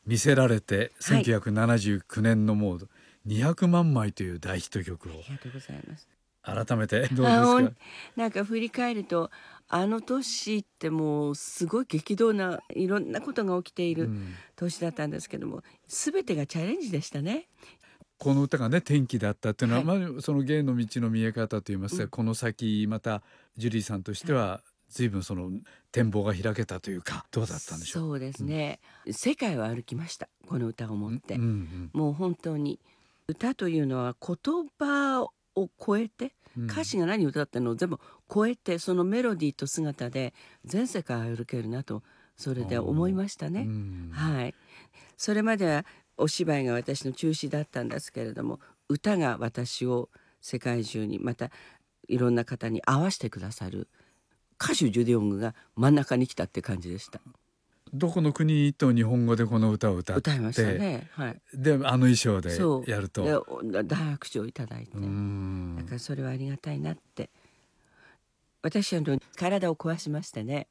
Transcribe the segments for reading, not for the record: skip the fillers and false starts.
見せられてはい、 1979年のもう200万枚という大ヒット曲をありがとうございます。 改めてどうですか？ なんか振り返るとあの年ってもうすごい激動ないろんなことが起きている年だったんですけども、全てがチャレンジでしたね。 この歌がね転機だったっていうのは、 はい、 まあ、その芸の道の見え方といいますか、この先またジュリーさんとしては随分その展望が開けたというか、どうだったんでしょそうですね、世界を歩きました、この歌を持っう。 て。もう本当に歌というのは言葉を超えて、歌詞が何を歌ってるのを全部超えて、そのメロディーと姿で全世界を歩けるなと、それで思いましたね。はい。それまではお芝居が私の中心だったんですけれども、歌が私を世界中に、またいろんな方に合わせてくださる歌手ジュディ・オングが真ん中に来たって感じでした。 どこの国と日本語でこの歌を歌っ歌いましたて、 ね。はい。 であの衣装でそうやると、 で大拍手をいただいて、だからそれはありがたいなって。私は体を壊しましてね。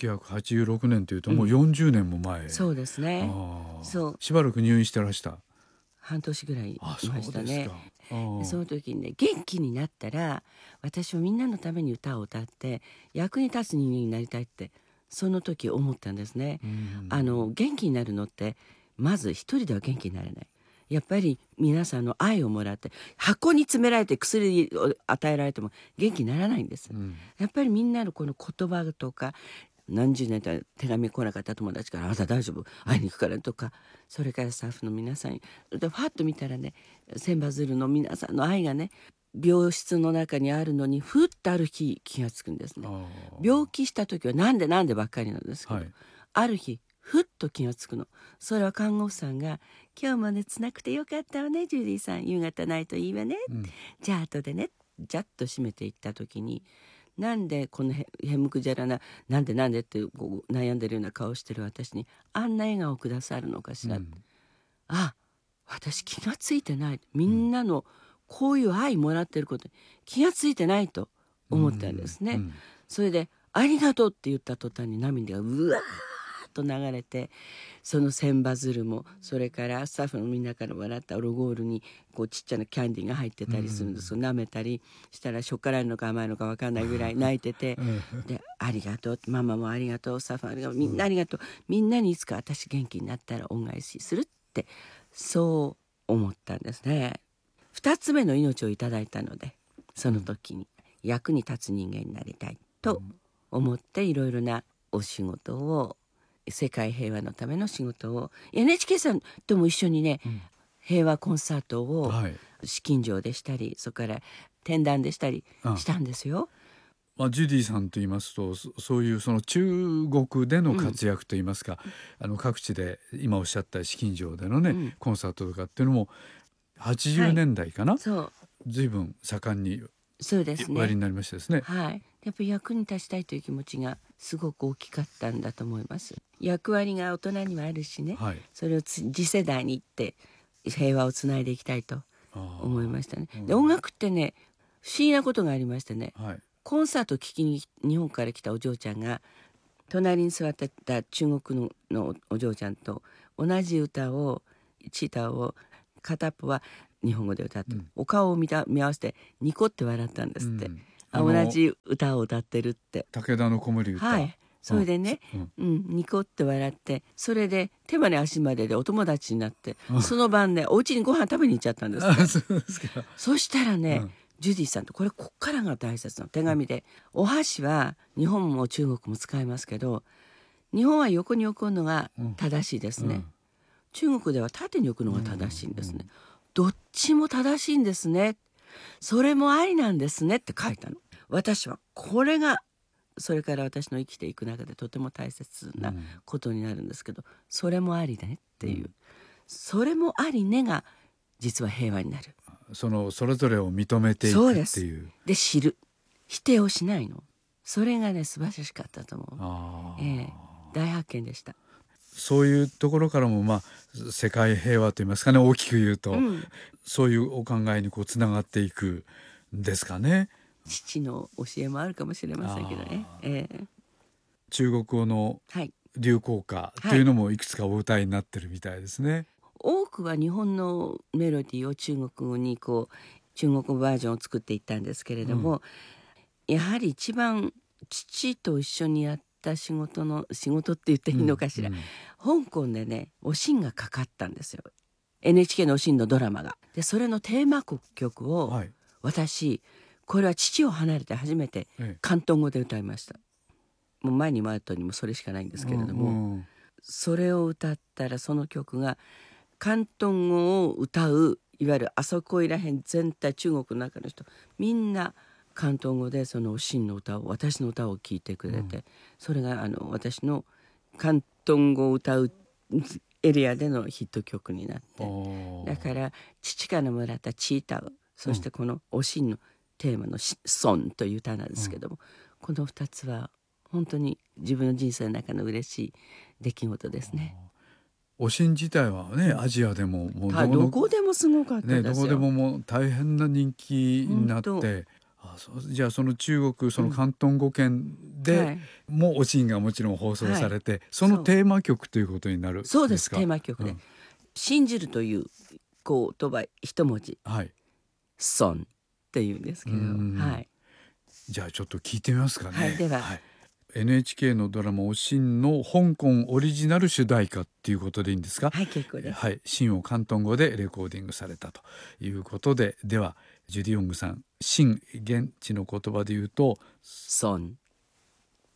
1986年というともう40年も前、 そうですね。そうしばらく入院してらした。 半年ぐらいいましたね。その時にね、元気になったら私はみんなのために歌を歌って役に立つ人間になりたいって、その時思ったんですね。元気になるのってまず一人では元気になれない。やっぱり皆さんの愛をもらって、箱に詰められて薬を与えられても元気にならないんです。やっぱりみんなのこの言葉とか、何十年と手紙来なかった友達から「あなた大丈夫？会いに行くから」とか、それからスタッフの皆さんにでファッと見たらね、千羽鶴の皆さんの愛がね、病室の中にあるのにふっとある日気がつくんですね。病気した時はなんでばっかりなんですけど、ある日ふっと気がつくの。それは看護婦さんが「今日も熱なくてよかったわねジュディさん、夕方ないといいわね、じゃあ後でね」ジャッと閉めていった時に、なんでこのへむくじゃらな、なんでってこう悩んでるような顔してる私にあんな笑顔をくださるのかしら、あ、私気がついてない、みんなのこういう愛もらってることに気がついてないと思ったんですね。それで「ありがとう」って言った途端に涙がうわーっと流れて、その千羽鶴も、それからスタッフのみんなからもらったオルゴールにこうちっちゃなキャンディーが入ってたりするんです。舐めたりしたらしょっからいのか甘いのか分かんないぐらい泣いててで「ありがとう」ママもありがとう、スタッフありがとう、みんなありがとう、みんなにいつか私元気になったら恩返しするって、そう思ったんですね。2つ目の命をいただいたので、その時に役に立つ人間になりたいと思って、いろいろなお仕事を、世界平和のための仕事を NHK さんとも一緒にね、平和コンサートを資金場でしたり、それから天壇でしたりしたんですよ。 ジュディさんと言いますと、そういうその中国での活躍といいますか、各地で今おっしゃった紫禁城でのね、コンサートとかっていうのも80年代かな、随分盛んにおやりになりましたですね。 やっぱり役に立ちたいという気持ちがすごく大きかったんだと思います。役割が大人にはあるしね、それを次世代に行って平和をつないでいきたいと思いましたね。で、音楽ってね、不思議なことがありましてね、コンサートを聴きに日本から来たお嬢ちゃんが隣に座ってた中国のお嬢ちゃんと同じ歌を片っぽは日本語で歌って、お顔を見合わせてニコって笑ったんですって、同じ歌を歌ってるって。 武田の子守歌、 それでね、ニコって笑って、それで手まで足まででお友達になって、その晩ねお家にご飯食べに行っちゃったんですって。そしたらね、ジュディさんと、こっからが大切な手紙で、お箸は日本も中国も使いますけど、日本は横に置くのが正しいですね、中国では縦に置くのが正しいんですね、どっちも正しいんですね、それもありなんですねって書いたの。私はこれがそれから私の生きていく中でとても大切なことになるんですけど、それもありねっていう、それもありねが実は平和になる。 それぞれを認めていくっていう。 で知る、否定をしないの、それがね素晴らしかったと思う。大発見でした。 そういうところからも、世界平和といいますかね、大きく言うと、そういうお考えにつながっていくんですかね。 父の教えもあるかもしれませんけどね。 中国語の流行歌というのもいくつかお歌いになってるみたいですね。 多くは日本のメロディーを中国語に中国語バージョンを作っていったんですけれども、やはり一番父と一緒にやった仕事って言っていいのかしら、香港でねおしんがかかったんですよ。 NHK のおしんのドラマが。でそれのテーマ曲を、私これは父を離れて初めて広東語で歌いました。もう前にも後にもそれしかないんですけれども、それを歌ったらその曲が広東語を歌う、いわゆるあそこいらへん全体中国の中の人みんな広東語でそのおしんの歌を、私の歌を聴いてくれて、それが私の広東語を歌うエリアでのヒット曲になって、だから父からもらったチータウ、そしてこのおしんのテーマのソンという歌なんですけども、この2つは本当に自分の人生の中の嬉しい出来事ですね。 おしん自体はね、アジアでももうどこでもすごかったですよ、 どこでももう大変な人気になって、じゃあその中国、その広東語圏でもおしんがもちろん放送されて、そのテーマ曲ということになるんですか？ そうです、テーマ曲で、信じるという言葉一文字、ソンっていうんですけど、 じゃあちょっと聞いてみますかね。 では、 NHK のドラマおしんの香港オリジナル主題歌っていうことでいいんですか？ 結構です。 シンを広東語でレコーディングされたということで、ではジュディ・ヨングさん、シン現地の言葉で言うとソン